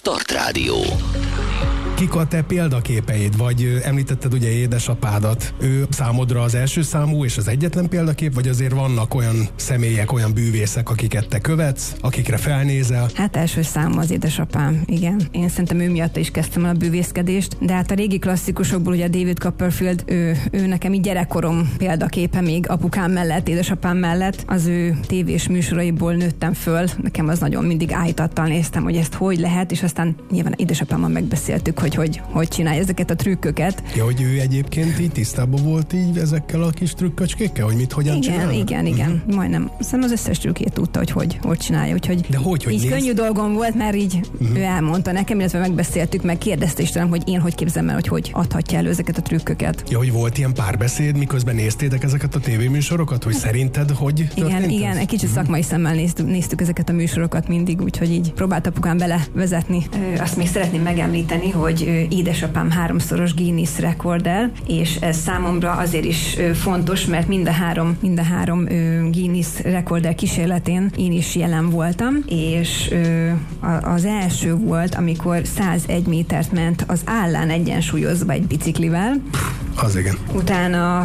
Start Rádió. Kik a te példaképeid? Vagy említetted ugye édesapádat. Ő számodra az első számú és az egyetlen példakép, vagy azért vannak olyan személyek, olyan bűvészek, akiket te követsz, akikre felnézel? Hát első számú az édesapám, igen. Én szerintem ő miatt is kezdtem el a bűvészkedést, de hát a régi klasszikusokból ugye David Copperfield, ő nekem így gyerekkorom példaképe még apukám mellett, édesapám mellett. Az ő tévés műsoraiból nőttem föl. Nekem az nagyon mindig áhítattal néztem, hogy ezt hogy lehet, és aztán nyilván édesapámmal megbeszéltük, hogy csinálja ezeket a trükköket. Ja, hogy ő egyébként így tisztában volt így ezekkel a kis trükköcskékkel, hogy hogyan csinálja? Igen. Majdnem. Szerintem az összes trükkét tudta, hogy csinálja. Úgyhogy de hogy így könnyű dolgom volt, mert így ő elmondta nekem, illetve megbeszéltük, meg kérdezte is tőlem, hogy én hogy képzelem el, hogy adhatja elő ezeket a trükköket. Ja, hogy volt ilyen párbeszéd, miközben néztétek ezeket a tévéműsorokat, hogy szerinted hogy történt? Igen, egy kicsit szakmai szemmel néztük ezeket a műsorokat mindig, úgyhogy így próbált apukám belevezetni. Azt még szeretném megemlíteni, hogy édesapám 3-szoros Guinness rekorder, és ez számomra azért is fontos, mert mind a három Guinness rekorder kísérletén én is jelen voltam, és az első volt, amikor 101 métert ment az állán egyensúlyozva egy biciklivel. Az igen. Utána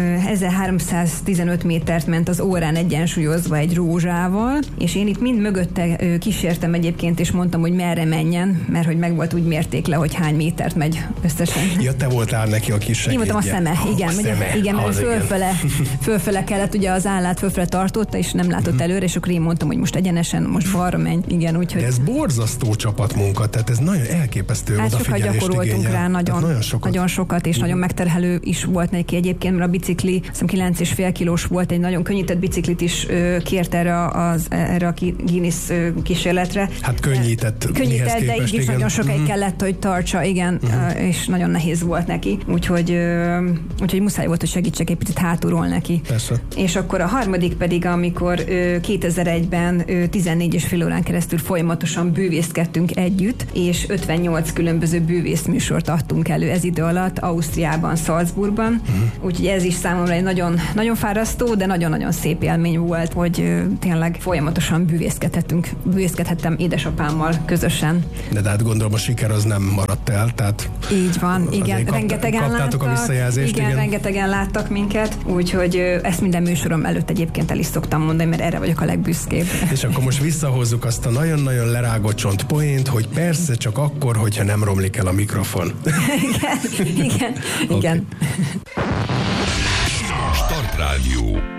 1315 métert ment az órán egyensúlyozva egy rózsával, és én itt mind mögötte kísértem egyébként, és mondtam, hogy merre menjen, mert hogy meg volt úgy mérték le, hogy hány métert megy összesen. Ja, te voltál neki a kis segédje. Én voltam a szeme, igen, mert fölfele kellett, ugye az állát fölfele tartotta, és nem látott előre, és akkor én mondtam, hogy most egyenesen, most balra menj, igen, úgyhogy... De ez borzasztó csapatmunka, tehát ez nagyon elképesztő odafigyelést igényel. Sokat gyakoroltunk rá, nagyon sokat, és nagyon megterhelő is volt neki egyébként, mert a bicikli, azt hiszem 9,5 kilós volt, egy nagyon könnyített biciklit is kért erre a Guinness kísérletre. Hát könnyített, de így is nagyon sokáig kellett, hogy tartsa, igen, és nagyon nehéz volt neki, úgyhogy muszáj volt, hogy segítsek egy picit hátulról neki. Persze. És akkor a harmadik pedig, amikor 2001-ben 14,5 órán keresztül folyamatosan bűvészkedtünk együtt, és 58 különböző bűvészműsort adtunk elő ez idő alatt, Ausztriában, Salzburgban. Úgyhogy ez is számomra egy nagyon, nagyon fárasztó, de nagyon-nagyon szép élmény volt, hogy tényleg folyamatosan bűvészkedhettem édesapámmal közösen. De hát gondolom a siker az nem maradt el, tehát... Így van, igen, rengetegen láttak. A visszajelzést, igen, rengetegen láttak minket, úgyhogy ezt minden műsorom előtt egyébként el is szoktam mondani, mert erre vagyok a legbüszkébb. És akkor most visszahozzuk azt a nagyon-nagyon lerágott csont poént, hogy persze csak akkor, hogyha nem romlik el a mikrofon. igen. Start Rádió.